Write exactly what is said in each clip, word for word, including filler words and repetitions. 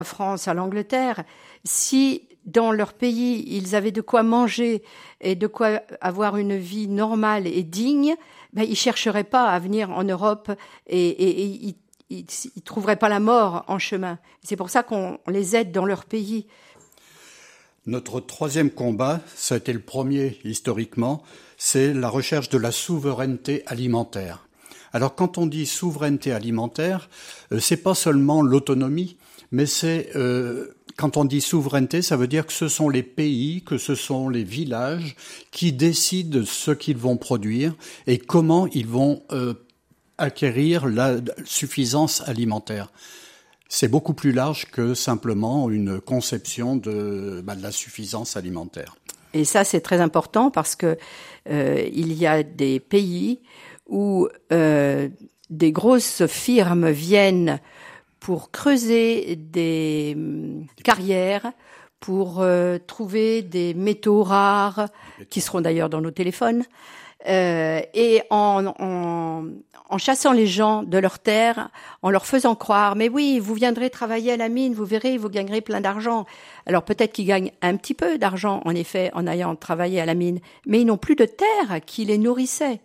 France, à l'Angleterre, si dans leur pays ils avaient de quoi manger et de quoi avoir une vie normale et digne, ben, ils chercheraient pas à venir en Europe et, et, et ils, ils, ils trouveraient pas la mort en chemin. C'est pour ça qu'on les aide dans leur pays. Notre troisième combat, ça a été le premier historiquement, c'est la recherche de la souveraineté alimentaire. Alors quand on dit souveraineté alimentaire, euh, c'est pas seulement l'autonomie, mais c'est euh, quand on dit souveraineté, ça veut dire que ce sont les pays, que ce sont les villages qui décident ce qu'ils vont produire et comment ils vont euh, acquérir la suffisance alimentaire. C'est beaucoup plus large que simplement une conception de, bah, de la suffisance alimentaire. Et ça, c'est très important parce que euh, il y a des pays où euh, des grosses firmes viennent pour creuser des carrières, pour euh, trouver des métaux rares, qui seront d'ailleurs dans nos téléphones, euh, et en, en, en chassant les gens de leur terre, en leur faisant croire, mais oui, vous viendrez travailler à la mine, vous verrez, vous gagnerez plein d'argent. Alors peut-être qu'ils gagnent un petit peu d'argent, en effet, en ayant travaillé à la mine, mais ils n'ont plus de terre qui les nourrissait.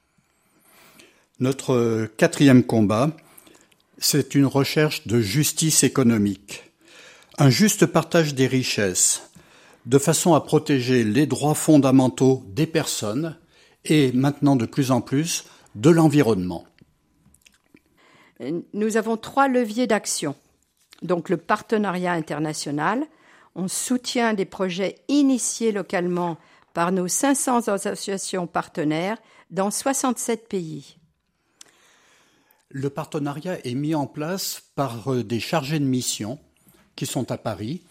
Notre quatrième combat, c'est une recherche de justice économique. Un juste partage des richesses, de façon à protéger les droits fondamentaux des personnes et maintenant de plus en plus de l'environnement. Nous avons trois leviers d'action. Donc le partenariat international, on soutient des projets initiés localement par nos cinq cents associations partenaires dans soixante-sept pays. Le partenariat est mis en place par des chargés de mission qui sont à Paris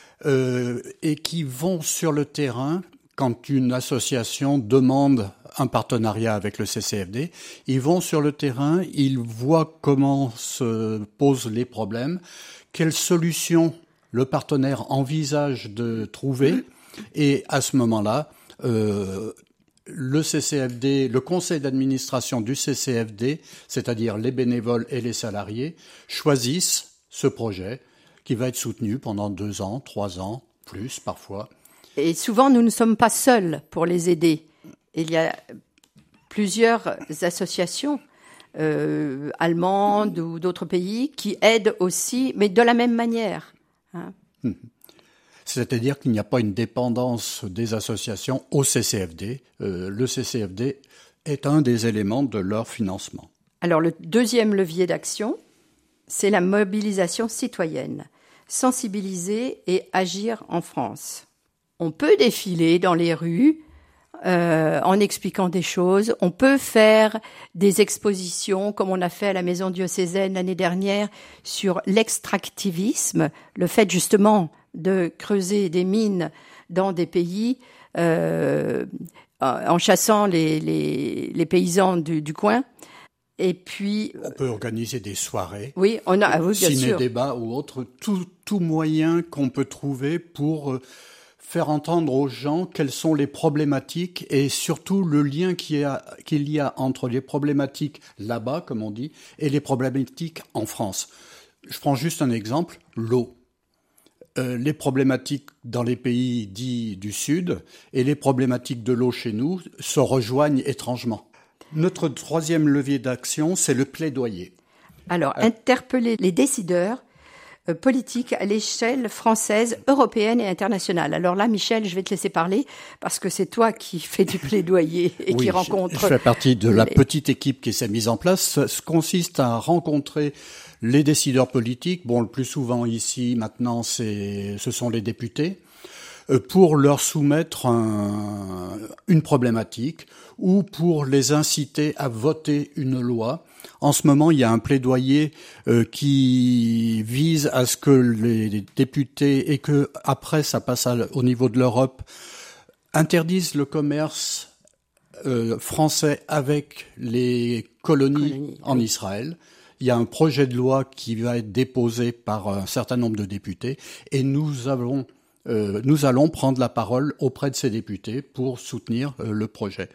euh, et qui vont sur le terrain quand une association demande un partenariat avec le C C F D. Ils vont sur le terrain, ils voient comment se posent les problèmes, quelles solutions le partenaire envisage de trouver et à ce moment-là, euh, le C C F D, le conseil d'administration du C C F D, c'est-à-dire les bénévoles et les salariés, choisissent ce projet qui va être soutenu pendant deux ans, trois ans, plus parfois. Et souvent, nous ne sommes pas seuls pour les aider. Il y a plusieurs associations euh, allemandes ou d'autres pays qui aident aussi, mais de la même manière. Hein. Mmh. C'est-à-dire qu'il n'y a pas une dépendance des associations au C C F D. Euh, le C C F D est un des éléments de leur financement. Alors le deuxième levier d'action, c'est la mobilisation citoyenne. Sensibiliser et agir en France. On peut défiler dans les rues euh, en expliquant des choses. On peut faire des expositions, comme on a fait à la Maison diocésaine l'année dernière, sur l'extractivisme, le fait justement de creuser des mines dans des pays euh, en chassant les, les, les paysans du, du coin. Et puis, on peut organiser des soirées, oui, on a, ah oui, bien sûr, ciné-débats ou autre, tout, tout moyen qu'on peut trouver pour faire entendre aux gens quelles sont les problématiques et surtout le lien qu'il y a, qu'il y a entre les problématiques là-bas, comme on dit, et les problématiques en France. Je prends juste un exemple, l'eau. Euh, les problématiques dans les pays dits du Sud et les problématiques de l'eau chez nous se rejoignent étrangement. Notre troisième levier d'action, c'est le plaidoyer. Alors, euh... interpeller les décideurs euh, politiques à l'échelle française, européenne et internationale. Alors là, Michel, je vais te laisser parler parce que c'est toi qui fais du plaidoyer et oui, qui rencontre... je fais partie de la les... petite équipe qui s'est mise en place. Ça consiste à rencontrer les décideurs politiques. Bon, le plus souvent ici, maintenant, c'est, ce sont les députés, pour leur soumettre un, une problématique ou pour les inciter à voter une loi. En ce moment, il y a un plaidoyer euh, qui vise à ce que les députés, et que après ça passe à, au niveau de l'Europe, interdisent le commerce euh, français avec les colonies, colonies en oui. Israël. Il y a un projet de loi qui va être déposé par un certain nombre de députés et nous avons Euh, nous allons prendre la parole auprès de ces députés pour soutenir euh, le projet.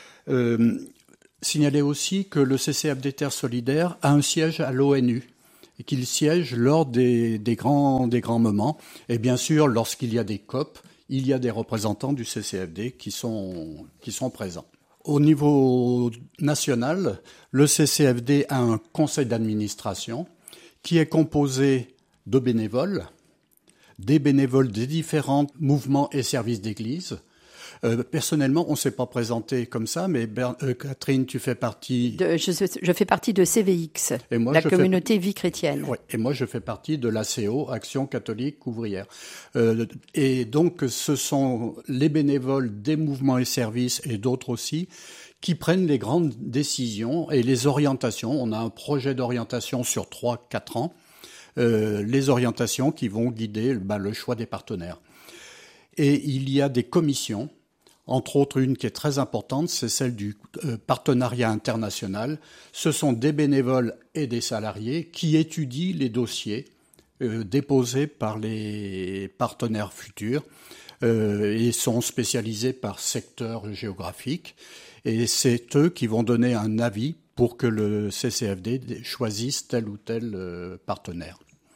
Euh, signaler aussi que le C C F D Terre Solidaire a un siège à l'ONU et qu'il siège lors des, des, grands, des grands moments. Et bien sûr, lorsqu'il y a des C O P, il y a des représentants du C C F D qui sont, qui sont présents. Au niveau national, le C C F D a un conseil d'administration qui est composé de bénévoles, des bénévoles des différents mouvements et services d'église. Euh, personnellement, on ne s'est pas présenté comme ça, mais Ber- euh, Catherine, tu fais partie... De, je, je fais partie de C V X, et moi, la je communauté fais... Vie chrétienne. Ouais, et moi, je fais partie de l'A C O, Action catholique ouvrière. Euh, et donc, ce sont les bénévoles des mouvements et services, et d'autres aussi, qui prennent les grandes décisions et les orientations. On a un projet d'orientation sur trois quatre ans, euh, les orientations qui vont guider ben, le choix des partenaires. Et il y a des commissions, entre autres une qui est très importante, c'est celle du euh, partenariat international. Ce sont des bénévoles et des salariés qui étudient les dossiers euh, déposés par les partenaires futurs euh, et sont spécialisés par secteur géographique. Et c'est eux qui vont donner un avis pour que le C C F D choisisse tel ou tel euh, partenaire.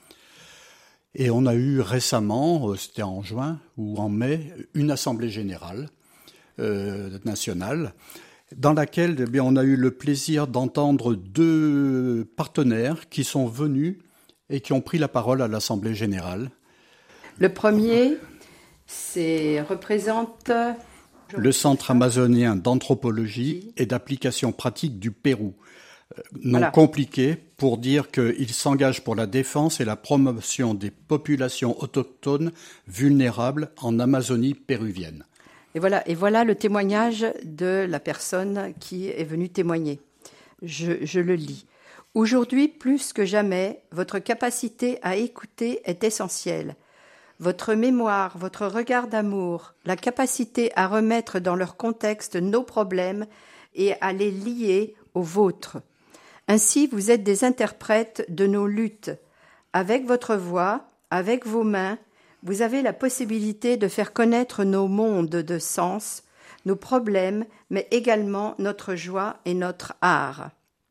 Et on a eu récemment, euh, c'était en juin ou en mai, une assemblée générale euh, nationale dans laquelle eh bien, on a eu le plaisir d'entendre deux partenaires qui sont venus et qui ont pris la parole à l'assemblée générale. Le premier, c'est représente... le Centre amazonien d'anthropologie et d'application pratique du Pérou. Nom voilà. Compliqué pour dire qu'il s'engage pour la défense et la promotion des populations autochtones vulnérables en Amazonie péruvienne. Et voilà, et voilà le témoignage de la personne qui est venue témoigner. Je, je le lis. Aujourd'hui, plus que jamais, votre capacité à écouter est essentielle. Votre mémoire, votre regard d'amour, la capacité à remettre dans leur contexte nos problèmes et à les lier aux vôtres. Ainsi, vous êtes des interprètes de nos luttes. Avec votre voix, avec vos mains, vous avez la possibilité de faire connaître nos mondes de sens, nos problèmes, mais également notre joie et notre art.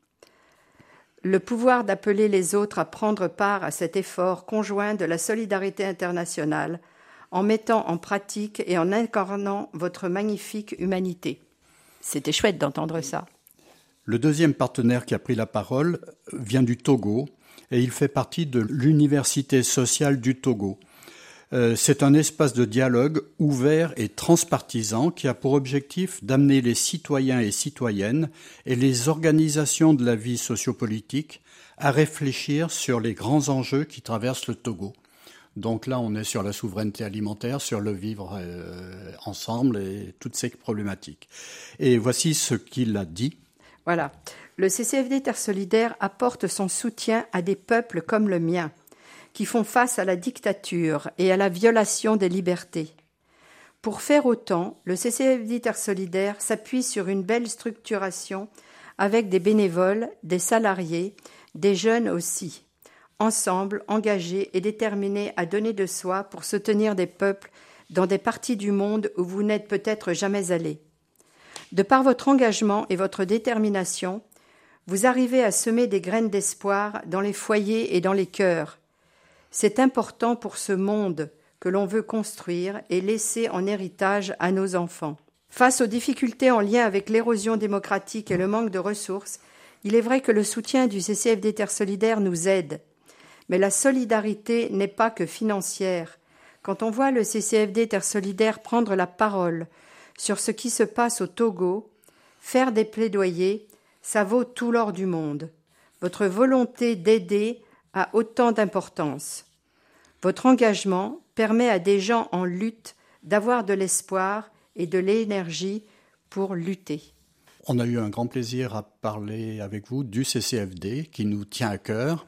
Le pouvoir d'appeler les autres à prendre part à cet effort conjoint de la solidarité internationale, en mettant en pratique et en incarnant votre magnifique humanité. C'était chouette d'entendre ça. Le deuxième partenaire qui a pris la parole vient du Togo et il fait partie de l'Université sociale du Togo. Euh, c'est un espace de dialogue ouvert et transpartisan qui a pour objectif d'amener les citoyens et citoyennes et les organisations de la vie sociopolitique à réfléchir sur les grands enjeux qui traversent le Togo. Donc là, on est sur la souveraineté alimentaire, sur le vivre euh, ensemble et toutes ces problématiques. Et voici ce qu'il a dit. Voilà. Le C C F D Terre Solidaire apporte son soutien à des peuples comme le mien, qui font face à la dictature et à la violation des libertés. Pour faire autant, le C C F D Terre Solidaire s'appuie sur une belle structuration avec des bénévoles, des salariés, des jeunes aussi, ensemble engagés et déterminés à donner de soi pour soutenir des peuples dans des parties du monde où vous n'êtes peut-être jamais allés. De par votre engagement et votre détermination, vous arrivez à semer des graines d'espoir dans les foyers et dans les cœurs. C'est important pour ce monde que l'on veut construire et laisser en héritage à nos enfants. Face aux difficultés en lien avec l'érosion démocratique et le manque de ressources, il est vrai que le soutien du C C F D Terre Solidaire nous aide. Mais la solidarité n'est pas que financière. Quand on voit le C C F D Terre Solidaire prendre la parole sur ce qui se passe au Togo, faire des plaidoyers, ça vaut tout l'or du monde. Votre volonté d'aider a autant d'importance. Votre engagement permet à des gens en lutte d'avoir de l'espoir et de l'énergie pour lutter. On a eu un grand plaisir à parler avec vous du C C F D qui nous tient à cœur.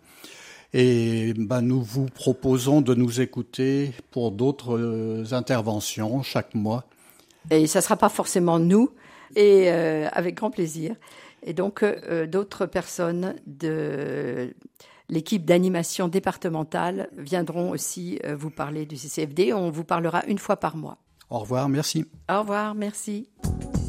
Et ben, nous vous proposons de nous écouter pour d'autres interventions chaque mois. Et ça ne sera pas forcément nous, et euh, avec grand plaisir. Et donc, euh, d'autres personnes de l'équipe d'animation départementale viendront aussi euh, vous parler du C C F D. On vous parlera une fois par mois. Au revoir, merci. Au revoir, merci.